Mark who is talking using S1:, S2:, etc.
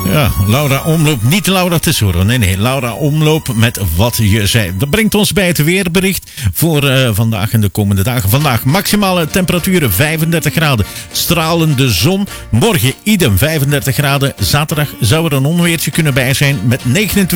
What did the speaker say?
S1: Ja, Laura Omloop, niet Laura Tesoro. Nee, Laura Omloop met Wat je zei. Dat brengt ons bij het weerbericht voor vandaag en de komende dagen. Vandaag maximale temperaturen 35 graden, stralende zon. Morgen idem 35 graden. Zaterdag zou er een onweertje kunnen bij zijn met 29